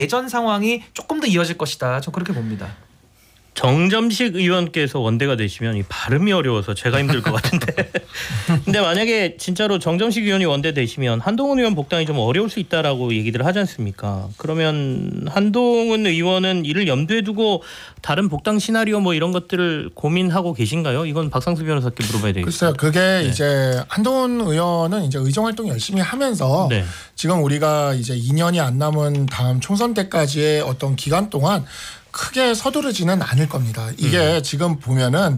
예전 상황이 조금 더 이어질 것이다. 저 그렇게 봅니다. 정점식 의원께서 원대가 되시면 이 발음이 어려워서 제가 힘들 것 같은데 근데 만약에 진짜로 정점식 의원이 원대 되시면 한동훈 의원 복당이 좀 어려울 수 있다라고 얘기들 하지 않습니까? 그러면 한동훈 의원은 이를 염두에 두고 다른 복당 시나리오 뭐 이런 것들을 고민하고 계신가요? 이건 박상수 변호사께 물어봐야 되겠어요. 글쎄요. 그게 이제 한동훈 의원은 이제 의정 활동 열심히 하면서 지금 우리가 이제 2년이 안 남은 다음 총선 때까지의 어떤 기간 동안 크게 서두르지는 않을 겁니다. 이게 지금 보면은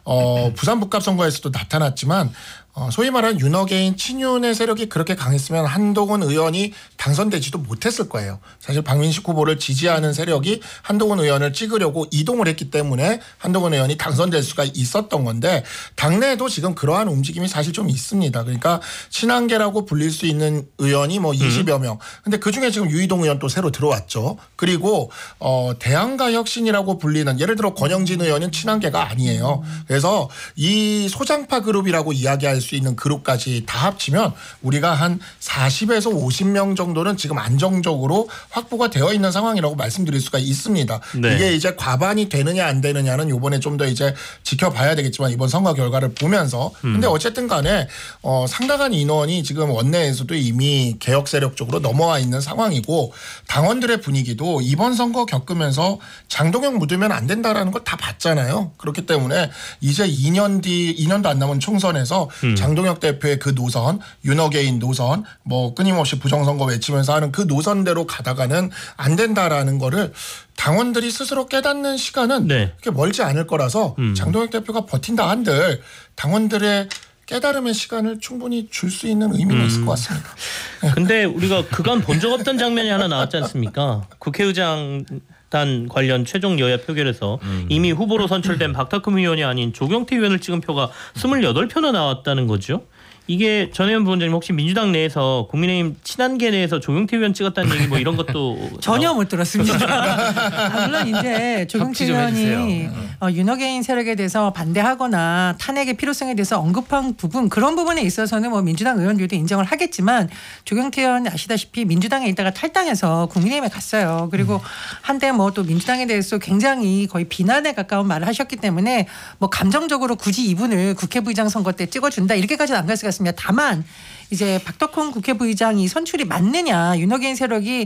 부산 북갑 선거에서도 나타났지만 소위 말하는 윤어게인 친윤의 세력이 그렇게 강했으면 한동훈 의원이 당선되지도 못했을 거예요. 사실 박민식 후보를 지지하는 세력이 한동훈 의원을 찍으려고 이동을 했기 때문에 한동훈 의원이 당선될 수가 있었던 건데 당내에도 지금 그러한 움직임이 사실 좀 있습니다. 그러니까 친한계라고 불릴 수 있는 의원이 뭐 20여 명. 근데 그중에 지금 유이동 의원 또 새로 들어왔죠. 그리고 대한가 혁신이라고 불리는 예를 들어 권영진 의원은 친한계가 아니에요. 그래서 이 소장파 그룹이라고 이야기할 수 있는 그룹까지 다 합치면 우리가 한 40에서 50명 정도는 지금 안정적으로 확보가 되어 있는 상황이라고 말씀드릴 수가 있습니다. 이게 이제 과반이 되느냐 안 되느냐는 이번에 좀 더 이제 지켜봐야 되겠지만 이번 선거 결과를 보면서 근데 어쨌든 간에 상당한 인원이 지금 원내에서도 이미 개혁 세력 쪽으로 넘어와 있는 상황이고 당원들의 분위기도 이번 선거 겪으면서 장동영 묻으면 안 된다라는 걸 다 봤잖아요. 그렇기 때문에 이제 2년도 안 남은 총선에서 장동혁 대표의 그 노선, 윤어게인 노선, 뭐 끊임없이 부정선거 외치면서 하는 그 노선대로 가다가는 안 된다라는 거를 당원들이 스스로 깨닫는 시간은 그렇게 멀지 않을 거라서 장동혁 대표가 버틴다 한들 당원들의 깨달음의 시간을 충분히 줄 수 있는 의미는 있을 것 같습니다. 근데 우리가 그간 본 적 없던 장면이 하나 나왔지 않습니까? 국회의장 단 관련 최종 여야 표결에서 이미 후보로 선출된 박탁흠 의원이 아닌 조경태 의원을 찍은 표가 28표나 나왔다는 거죠. 이게 전혜연 부원장님 혹시 민주당 내에서 국민의힘 친한계 내에서 조경태 의원 찍었다는 얘기 뭐 이런 것도 전혀 못 들었습니다. 물론 이제 조경태 의원이 윤어게인 세력에 대해서 반대하거나 탄핵의 필요성에 대해서 언급한 부분 그런 부분에 있어서는 뭐 민주당 의원들도 인정을 하겠지만 조경태 의원 아시다시피 민주당에 있다가 탈당해서 국민의힘에 갔어요. 그리고 한때 뭐 또 민주당에 대해서 굉장히 거의 비난에 가까운 말을 하셨기 때문에 뭐 감정적으로 굳이 이분을 국회부의장 선거 때 찍어준다 이렇게까지는 안 갈 수가 있습니다. 다만 이제 박덕훈 국회부의장이 선출이 맞느냐 윤어게인 세력이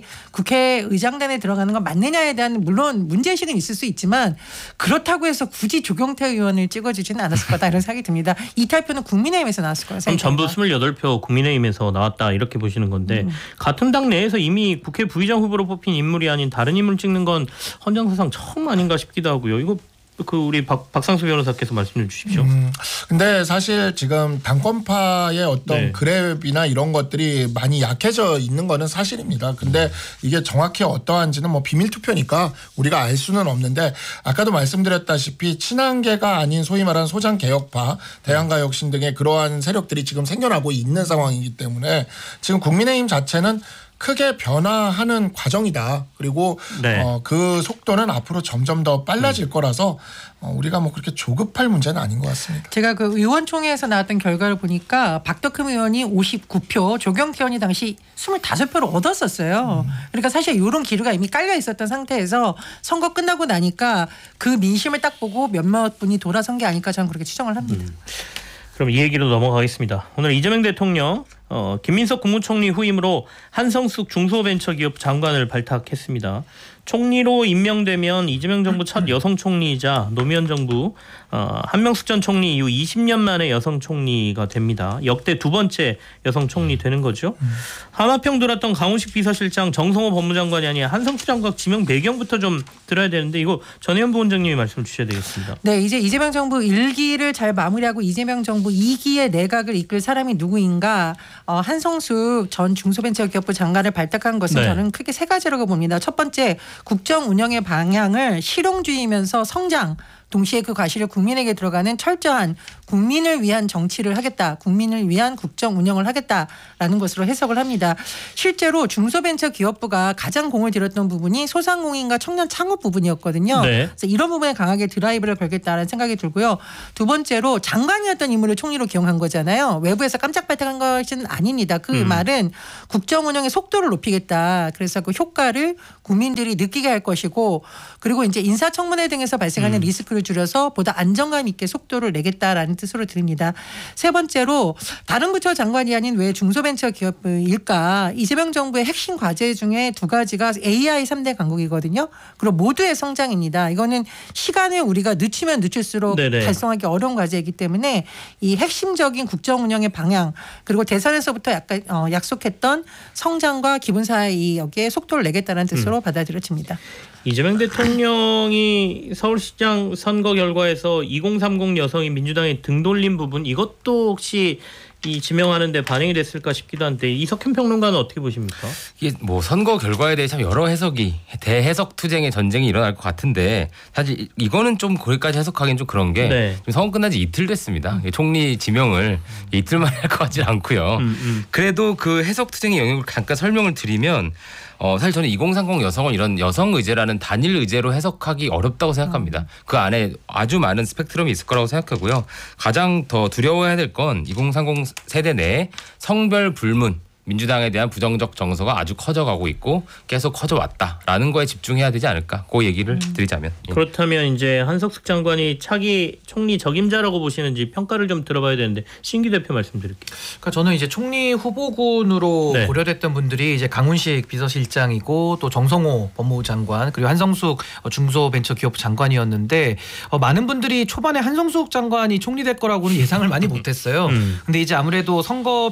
국회의장단에 들어가는 건 맞느냐에 대한 물론 문제의식은 있을 수 있지만 그렇다고 해서 굳이 조경태 의원을 찍어주지는 않았을 거다 이런 생각이 듭니다. 이탈표는 국민의힘에서 나왔을 거라 생각합니다. 그럼 전부 28표 국민의힘에서 나왔다 이렇게 보시는 건데 같은 당 내에서 이미 국회부의장 후보로 뽑힌 인물이 아닌 다른 인물을 찍는 건 헌정사상 처음 아닌가 싶기도 하고요. 이거 우리 박상수 변호사께서 말씀 좀 주십시오. 근데 사실 지금 당권파의 어떤 그랩이나 이런 것들이 많이 약해져 있는 거는 사실입니다. 근데 이게 정확히 어떠한지는 뭐 비밀 투표니까 우리가 알 수는 없는데 아까도 말씀드렸다시피 친한계가 아닌 소위 말하는 소장 개혁파, 대한가 혁신 등의 그러한 세력들이 지금 생겨나고 있는 상황이기 때문에 지금 국민의힘 자체는 크게 변화하는 과정이다. 그리고 그 속도는 앞으로 점점 더 빨라질 거라서 우리가 뭐 그렇게 조급할 문제는 아닌 것 같습니다. 제가 그 의원총회에서 나왔던 결과를 보니까 박덕흠 의원이 59표, 조경태 의원이 당시 25표를 얻었었어요. 그러니까 사실 이런 기류가 이미 깔려 있었던 상태에서 선거 끝나고 나니까 그 민심을 딱 보고 몇몇 분이 돌아선 게 아닐까 저는 그렇게 추정을 합니다. 그럼 이 얘기로 넘어가겠습니다. 오늘 이재명 대통령 김민석 국무총리 후임으로 한성숙 중소벤처기업 장관을 발탁했습니다. 총리로 임명되면 이재명 정부 첫 여성 총리이자 노무현 정부 한명숙 전 총리 이후 20년 만에 여성 총리가 됩니다. 역대 두 번째 여성 총리 되는 거죠. 하마평 돌았던 강훈식 비서실장 정성호 법무장관이 아니라 한성숙 장관 지명 배경부터 좀 들어야 되는데 이거 전혜연 부원장님이 말씀을 주셔야 되겠습니다. 네, 이제 이재명 정부 1기를 잘 마무리하고 이재명 정부 2기의 내각을 이끌 사람이 누구인가 한성숙 전 중소벤처기업부 장관을 발탁한 것은 저는 크게 세 가지라고 봅니다. 첫 번째 국정 운영의 방향을 실용주의면서 성장 동시에 그 과실을 국민에게 들어가는 철저한 국민을 위한 정치를 하겠다. 국민을 위한 국정 운영을 하겠다라는 것으로 해석을 합니다. 실제로 중소벤처기업부가 가장 공을 들였던 부분이 소상공인과 청년 창업 부분이었거든요. 네. 그래서 이런 부분에 강하게 드라이브를 걸겠다라는 생각이 들고요. 두 번째로 장관이었던 인물을 총리로 기용한 거잖아요. 외부에서 깜짝 발탁한 것은 아닙니다. 그 말은 국정 운영의 속도를 높이겠다. 그래서 그 효과를 국민들이 느끼게 할 것이고 그리고 이제 인사청문회 등에서 발생하는 리스크를 줄여서 보다 안정감 있게 속도를 내겠다라는 뜻으로 들립니다. 세 번째로 다른 부처 장관이 아닌 왜 중소벤처기업일까? 이재명 정부의 핵심 과제 중에 두 가지가 AI 3대 강국이거든요. 그리고 모두의 성장입니다. 이거는 시간을 우리가 늦추면 늦출수록 네네. 달성하기 어려운 과제이기 때문에 이 핵심적인 국정 운영의 방향 그리고 대선에서부터 약간 약속했던 성장과 기본사의 여기에 속도를 내겠다는 뜻으로 받아들여집니다. 이재명 대통령이 서울시장 선거 결과에서 2030 여성이 민주당에 등 돌린 부분 이것도 혹시 이 지명하는 데 반영이 됐을까 싶기도 한데 이석현 평론가는 어떻게 보십니까? 이게 뭐 선거 결과에 대해 참 여러 해석이 대해석 투쟁의 전쟁이 일어날 것 같은데 사실 이거는 좀 거기까지 해석하기는 좀 그런 게 네. 선거 끝난 지 이틀 됐습니다. 총리 지명을 이틀 만에 할 것 같지는 않고요. 그래도 그 해석 투쟁의 영역을 잠깐 설명을 드리면 사실 저는 2030 여성을 이런 여성 의제라는 단일 의제로 해석하기 어렵다고 생각합니다. 그 안에 아주 많은 스펙트럼이 있을 거라고 생각하고요. 가장 더 두려워해야 될 건 2030 세대 내에 성별 불문 민주당에 대한 부정적 정서가 아주 커져가고 있고 계속 커져왔다라는 거에 집중해야 되지 않을까 그 얘기를 드리자면. 그렇다면 이제 한석숙 장관이 차기 총리 적임자라고 보시는지 평가를 좀 들어봐야 되는데 신규 대표 말씀드릴게요. 그러니까 저는 이제 총리 후보군으로 네. 고려됐던 분들이 이제 강훈식 비서실장이고 또 정성호 법무부 장관 그리고 한성숙 중소벤처기업부 장관이었는데 많은 분들이 초반에 한성숙 장관이 총리 될 거라고는 예상을 많이 못했어요. 근데 이제 아무래도 선거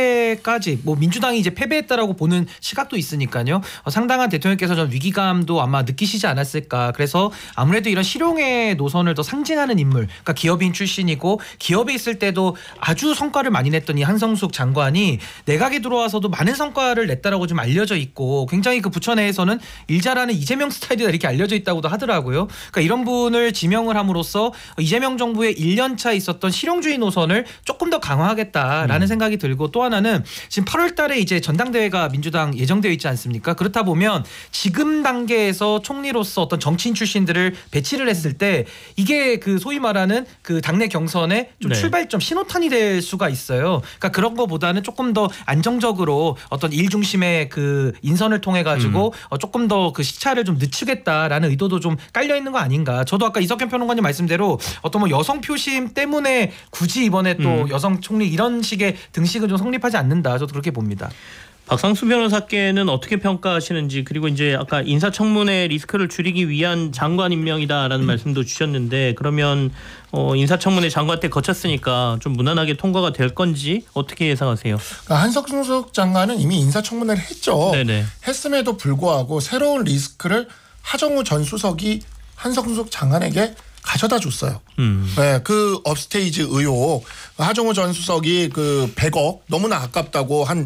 패배까지 뭐 민주당이 이제 패배했다라고 보는 시각도 있으니까요. 상당한 대통령께서 좀 위기감도 아마 느끼시지 않았을까. 그래서 아무래도 이런 실용의 노선을 더 상징하는 인물, 그러니까 기업인 출신이고 기업에 있을 때도 아주 성과를 많이 냈던 이 한성숙 장관이 내각에 들어와서도 많은 성과를 냈다라고 좀 알려져 있고 굉장히 그 부처 내에서는 일 잘하는 이재명 스타일이다 이렇게 알려져 있다고도 하더라고요. 그러니까 이런 분을 지명을 함으로써 이재명 정부의 1년차 있었던 실용주의 노선을 조금 더 강화하겠다라는 생각이 들고 또 하나는 지금 8월 달에 이제 전당대회가 민주당 예정되어 있지 않습니까? 그렇다 보면 지금 단계에서 총리로서 어떤 정치인 출신들을 배치를 했을 때 이게 그 소위 말하는 그 당내 경선의 좀 네. 출발점 신호탄이 될 수가 있어요. 그러니까 그런 거보다는 조금 더 안정적으로 어떤 일 중심의 그 인선을 통해 가지고 조금 더 그 시차를 좀 늦추겠다라는 의도도 좀 깔려 있는 거 아닌가. 저도 아까 이석현 평론가님 말씀대로 어떤 뭐 여성 표심 때문에 굳이 이번에 또 여성 총리 이런 식의 등식은 좀 성립하지 않는다. 저도 그렇게 봅니다. 박상수 변호사께는 어떻게 평가하시는지 그리고 이제 아까 인사청문회 리스크를 줄이기 위한 장관 임명이다라는 말씀도 주셨는데 그러면 인사청문회 장관 때 거쳤으니까 좀 무난하게 통과가 될 건지 어떻게 예상하세요? 그러니까 한석숙 장관은 이미 인사청문회를 했죠. 네네. 했음에도 불구하고 새로운 리스크를 하정우 전 수석이 한석숙 장관에게 가져다 줬어요. 네, 그 업스테이지 의혹 하정우 전 수석이 그 100억 너무나 아깝다고 한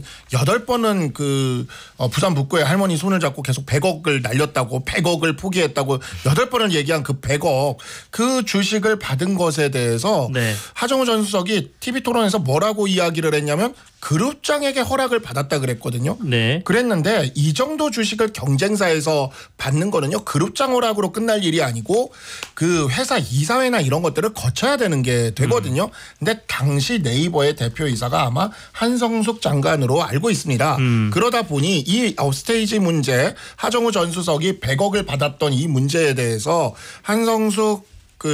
8번은 그 부산 북구의 할머니 손을 잡고 계속 100억을 날렸다고 100억을 포기했다고 8번을 얘기한 그 100억 그 주식을 받은 것에 대해서 네. 하정우 전 수석이 TV 토론에서 뭐라고 이야기를 했냐면 그룹장에게 허락을 받았다 그랬거든요. 네. 그랬는데 이 정도 주식을 경쟁사에서 받는 거는요. 그룹장 허락으로 끝날 일이 아니고 그 회사 이사회나 이런 것들을 거쳐야 되는 게 되거든요. 근데 당시 네이버의 대표이사가 아마 한성숙 장관으로 알고 있습니다. 그러다 보니 이 업스테이지 문제 하정우 전 수석이 100억을 받았던 이 문제에 대해서 한성숙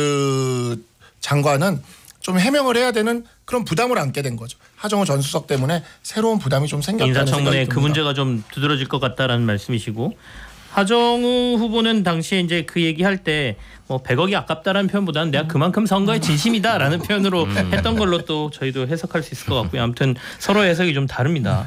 그 장관은 좀 해명을 해야 되는 그런 부담을 안게 된 거죠. 하정우 전 수석 때문에 새로운 부담이 좀 생겼다는 생각이 듭니다. 인사청문회 그 문제가 좀 두드러질 것 같다라는 말씀이시고 하정우 후보는 당시에 이제 그 얘기할 때 뭐 100억이 아깝다라는 표현보다는 내가 그만큼 선거에 진심이다라는 표현으로 했던 걸로 또 저희도 해석할 수 있을 것 같고요. 아무튼 서로 해석이 좀 다릅니다.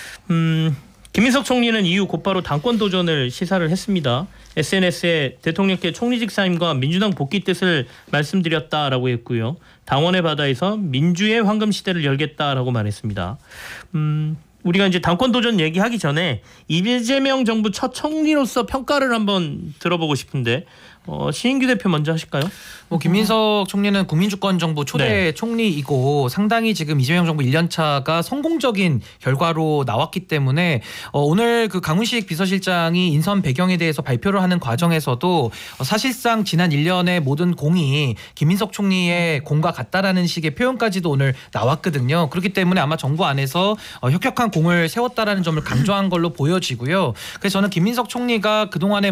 김민석 총리는 이후 곧바로 당권 도전을 시사를 했습니다. SNS에 대통령께 총리직 사임과 민주당 복귀 뜻을 말씀드렸다라고 했고요. 당원의 바다에서 민주의 황금 시대를 열겠다라고 말했습니다. 우리가 이제 당권 도전 얘기하기 전에 이재명 정부 첫 총리로서 평가를 한번 들어보고 싶은데 시인규 대표 먼저 하실까요? 김민석 총리는 국민주권정부 초대 네. 총리이고 상당히 지금 이재명 정부 1년차가 성공적인 결과로 나왔기 때문에 오늘 그 강훈식 비서실장이 인선 배경에 대해서 발표를 하는 과정에서도 사실상 지난 1년의 모든 공이 김민석 총리의 공과 같다라는 식의 표현까지도 오늘 나왔거든요. 그렇기 때문에 아마 정부 안에서 혁혁한 공을 세웠다라는 점을 강조한 걸로 보여지고요. 그래서 저는 김민석 총리가 그동안에